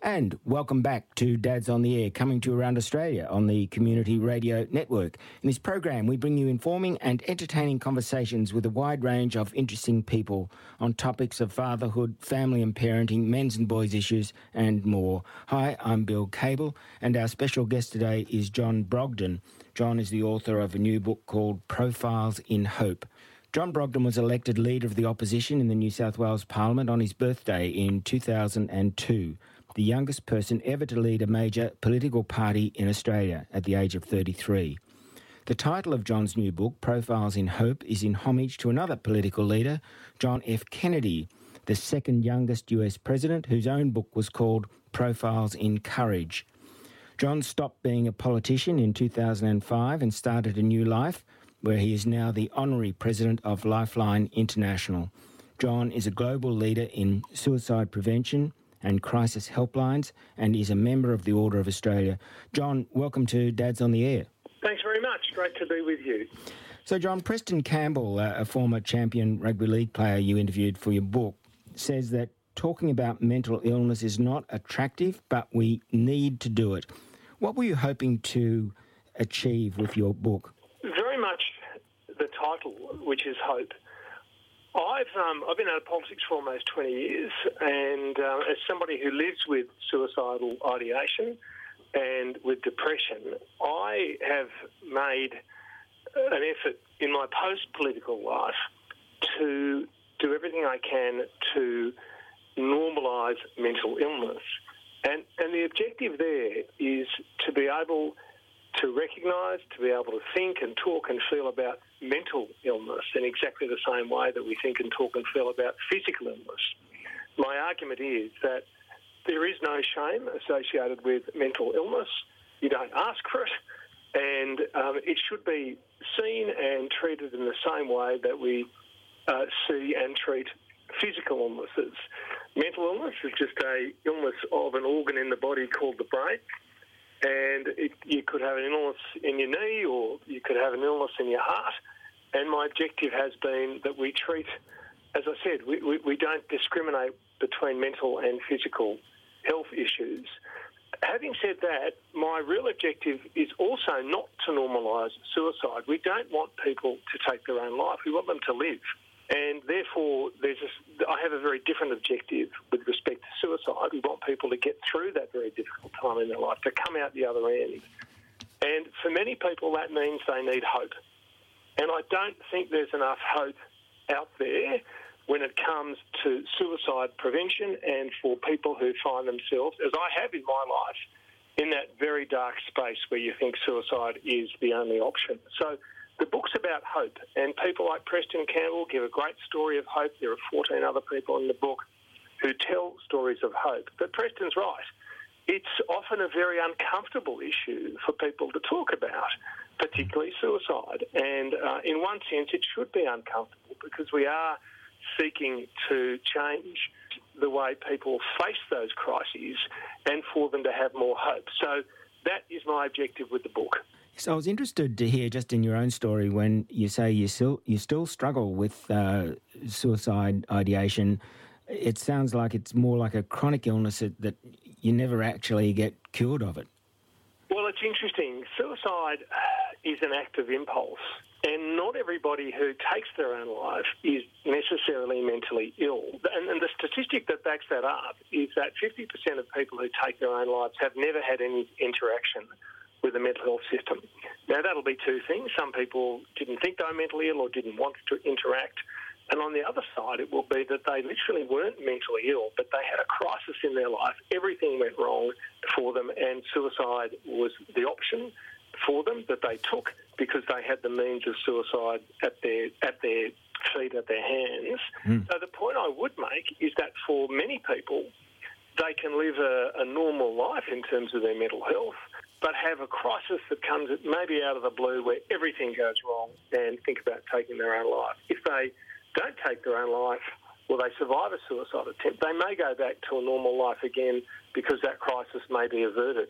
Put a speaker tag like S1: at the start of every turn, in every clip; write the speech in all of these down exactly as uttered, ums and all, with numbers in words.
S1: And welcome back to Dads on the Air, coming to you around Australia on the Community Radio Network. In this program, we bring you informing and entertaining conversations with a wide range of interesting people on topics of fatherhood, family and parenting, men's and boys' issues, and more. Hi, I'm Bill Cable, and our special guest today is John Brogden. John is the author of a new book called Profiles in Hope. John Brogden was elected Leader of the Opposition in the New South Wales Parliament on his birthday in two thousand two. The youngest person ever to lead a major political party in Australia at the age of thirty-three. The title of John's new book, Profiles in Hope, is in homage to another political leader, John F. Kennedy, the second youngest U S president, whose own book was called Profiles in Courage. John stopped being a politician in two thousand five and started a new life, where he is now the honorary president of Lifeline International. John is a global leader in suicide prevention and crisis helplines, and is a member of the Order of Australia. John, welcome to Dads on the Air.
S2: Thanks very much. Great to be with you.
S1: So, John, Preston Campbell, uh, a former champion rugby league player you interviewed for your book, says that talking about mental illness is not attractive, but we need to do it. What were you hoping to achieve with your book?
S2: Very much the title, which is Hope. I've um, I've been out of politics for almost twenty years, and uh, as somebody who lives with suicidal ideation and with depression, I have made an effort in my post-political life to do everything I can to normalise mental illness. And, and the objective there is to be able to recognise, to be able to think and talk and feel about mental illness in exactly the same way that we think and talk and feel about physical illness. My argument is that there is no shame associated with mental illness. You don't ask for it, and um, it should be seen and treated in the same way that we uh, see and treat physical illnesses. Mental illness is just a illness of an organ in the body called the brain. And it, you could have an illness in your knee, or you could have an illness in your heart. And my objective has been that we treat, as I said, we, we, we don't discriminate between mental and physical health issues. Having said that, my real objective is also not to normalise suicide. We don't want people to take their own life. We want them to live. And therefore, there's a, I have a very different objective with respect to suicide. We want people to get through that very difficult time in their life, to come out the other end. And for many people, that means they need hope. And I don't think there's enough hope out there when it comes to suicide prevention and for people who find themselves, as I have in my life, in that very dark space where you think suicide is the only option. So the book's about hope, and people like Preston Campbell give a great story of hope. There are fourteen other people in the book who tell stories of hope. But Preston's right. It's often a very uncomfortable issue for people to talk about, particularly suicide. And uh, in one sense, it should be uncomfortable because we are seeking to change the way people face those crises and for them to have more hope. So that is my objective with the book.
S1: So I was interested to hear just in your own story when you say you still you still struggle with uh, suicide ideation. It sounds like it's more like a chronic illness that, that you never actually get cured of it.
S2: Well, it's interesting. Suicide is an act of impulse, and not everybody who takes their own life is necessarily mentally ill. And, and the statistic that backs that up is that fifty percent of people who take their own lives have never had any interaction with the mental health system. Now, that'll be two things. Some people didn't think they were mentally ill or didn't want to interact. And on the other side, it will be that they literally weren't mentally ill, but they had a crisis in their life. Everything went wrong for them, and suicide was the option for them that they took because they had the means of suicide at their at their feet, at their hands. Mm. So the point I would make is that for many people, they can live a, a normal life in terms of their mental health, but have a crisis that comes maybe out of the blue where everything goes wrong and think about taking their own life. If they don't take their own life or they survive a suicide attempt, they may go back to a normal life again because that crisis may be averted.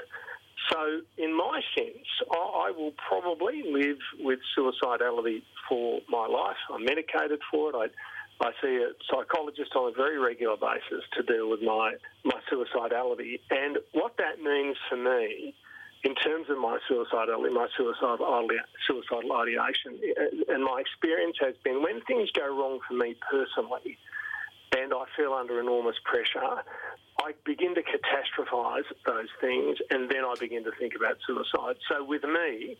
S2: So in my sense, I will probably live with suicidality for my life. I'm medicated for it. I, I see a psychologist on a very regular basis to deal with my, my suicidality. And what that means for me in terms of my suicidality, my suicidal, suicidal ideation, and my experience has been when things go wrong for me personally and I feel under enormous pressure, I begin to catastrophise those things and then I begin to think about suicide. So with me,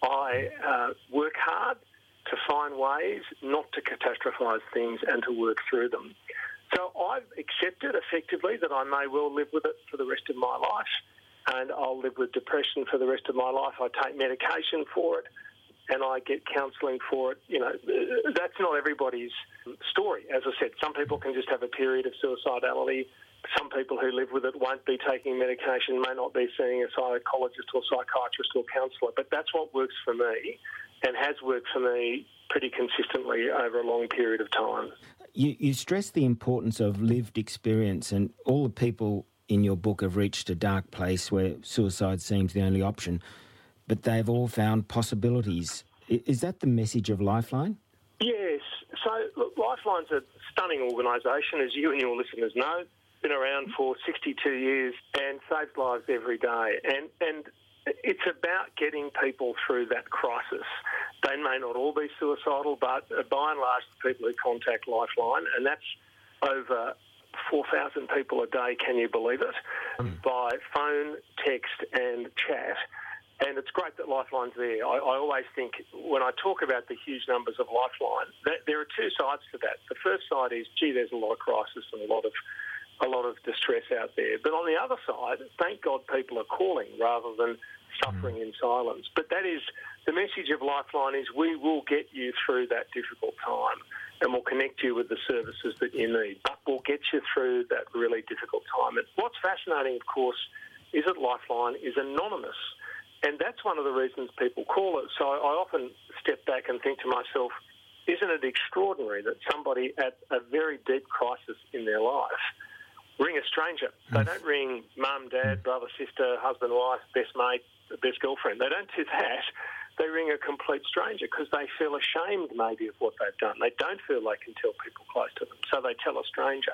S2: I uh, work hard to find ways not to catastrophise things and to work through them. So I've accepted effectively that I may well live with it for the rest of my life, and I'll live with depression for the rest of my life. I take medication for it and I get counselling for it. You know, that's not everybody's story. As I said, some people can just have a period of suicidality. Some people who live with it won't be taking medication, may not be seeing a psychologist or psychiatrist or counsellor, but that's what works for me and has worked for me pretty consistently over a long period of time.
S1: You, you stress the importance of lived experience, and all the people in your book have reached a dark place where suicide seems the only option, but they've all found possibilities. Is that the message of Lifeline?
S2: Yes. So, look, Lifeline's a stunning organisation, as you and your listeners know. Been around for sixty-two years and saves lives every day. And and it's about getting people through that crisis. They may not all be suicidal, but by and large, the people who contact Lifeline, and that's over four thousand people a day, can you believe it, mm. by phone, text and chat. And it's great that Lifeline's there. I, I always think when I talk about the huge numbers of Lifeline, that there are two sides to that. The first side is, gee, there's a lot of crisis and a lot of a lot of distress out there. But on the other side, thank God people are calling rather than suffering in silence. But that is, the message of Lifeline is we will get you through that difficult time and we'll connect you with the services that you need. But we'll get you through that really difficult time. And what's fascinating, of course, is that Lifeline is anonymous. And that's one of the reasons people call it. So I often step back and think to myself, isn't it extraordinary that somebody at a very deep crisis in their life ring a stranger? They don't ring mum, dad, brother, sister, husband, wife, best mate, best girlfriend. They don't do that. They ring a complete stranger because they feel ashamed maybe of what they've done. They don't feel they can tell people close to them, so they tell a stranger.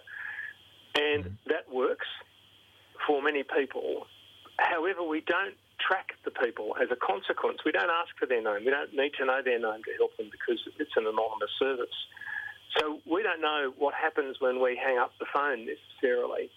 S2: And that works for many people. However, we don't track the people as a consequence. We don't ask for their name. We don't need to know their name to help them because it's an anonymous service. So we don't know what happens when we hang up the phone necessarily.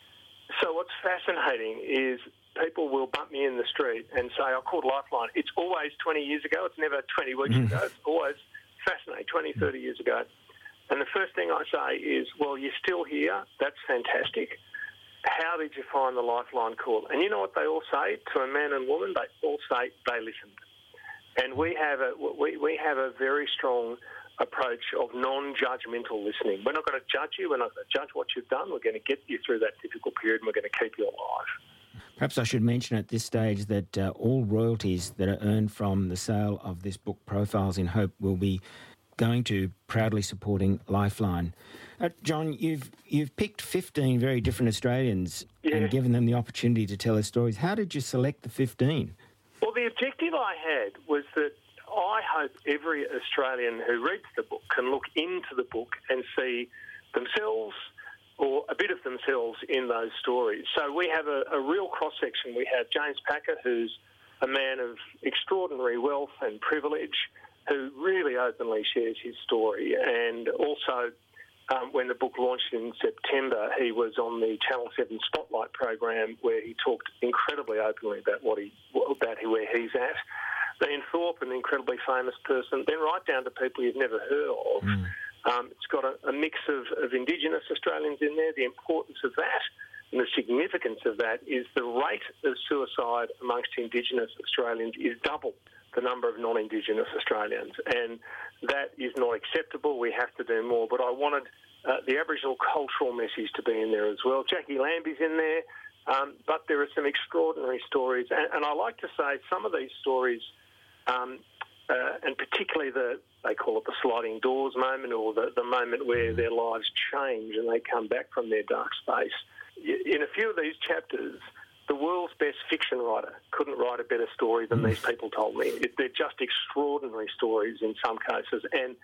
S2: So what's fascinating is people will bump me in the street and say, I called Lifeline. It's always twenty years ago. It's never twenty weeks ago. It's always fascinating, twenty, thirty years ago. And the first thing I say is, well, you're still here. That's fantastic. How did you find the Lifeline call? And you know what they all say to a man and woman? They all say they listened. And we have a we, we have a very strong approach of non-judgmental listening. We're not going to judge you. We're not going to judge what you've done. We're going to get you through that difficult period and we're going to keep you alive.
S1: Perhaps I should mention at this stage that uh, all royalties that are earned from the sale of this book, Profiles in Hope, will be going to proudly supporting Lifeline. Uh, John, you've you've picked fifteen very different Australians yeah. and given them the opportunity to tell their stories. How did you select the fifteen?
S2: Well, the objective I had was that I hope every Australian who reads the book can look into the book and see themselves or a bit of themselves in those stories. So we have a, a real cross-section. We have James Packer, who's a man of extraordinary wealth and privilege, who really openly shares his story. And also, um, when the book launched in September, he was on the Channel seven Spotlight program where he talked incredibly openly about what he about where he's at. Ian Thorpe, an incredibly famous person, then right down to people you've never heard of. Mm. Um, it's got a, a mix of, of Indigenous Australians in there. The importance of that and the significance of that is the rate of suicide amongst Indigenous Australians is double the number of non-Indigenous Australians, and that is not acceptable. We have to do more, but I wanted uh, the Aboriginal cultural message to be in there as well. Jackie Lambie's in there, um, but there are some extraordinary stories, and, and I like to say some of these stories, um, uh, and particularly the, they call it the sliding doors moment, or the, the moment where their lives change and they come back from their dark space. In a few of these chapters, the world's best fiction writer couldn't write a better story than these people told me. It, they're just extraordinary stories in some cases. And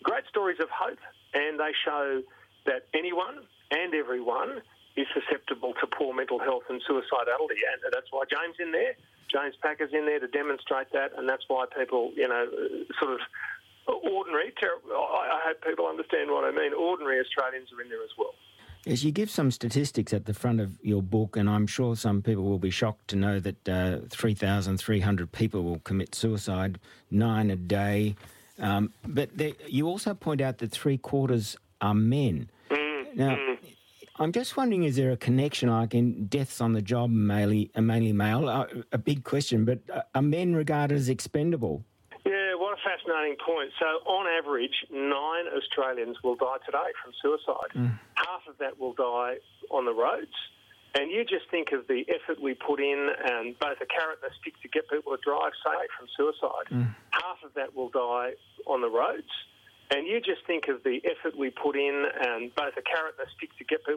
S2: great stories of hope, and they show that anyone and everyone is susceptible to poor mental health and suicidality, and that's why James in there, James Packer's in there to demonstrate that, and that's why people, you know, sort of ordinary, I hope people understand what I mean, ordinary Australians are in there as well.
S1: Yes, you give some statistics at the front of your book, and I'm sure some people will be shocked to know that uh, three thousand three hundred people will commit suicide, nine a day. Um, but there, you also point out that three quarters are men.
S2: Mm,
S1: now,
S2: mm.
S1: I'm just wondering, is there a connection, like in deaths on the job, mainly, mainly male? Uh, a big question, but are men regarded as expendable?
S2: Yeah, what a fascinating point. So, on average, nine Australians will die today from suicide. Mm. Half of that will die on the roads. And you just think of the effort we put in and both a carrot and a stick to get people to drive safe from suicide. Mm. Half of that will die on the roads. And you just think of the effort we put in and both a carrot and a stick to get people